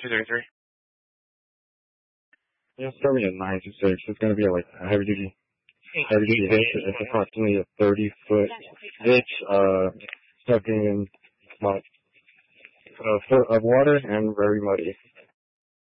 233. Yeah, start me at 926. It's going to be like a heavy duty hitch. It's approximately a 30-foot hitch, stuck in about a foot of water and very muddy.